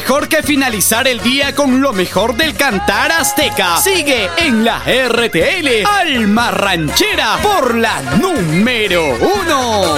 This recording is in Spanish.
mejor que finalizar el día con lo mejor del cantar azteca. Sigue en la RTL Alma Ranchera por la número 1.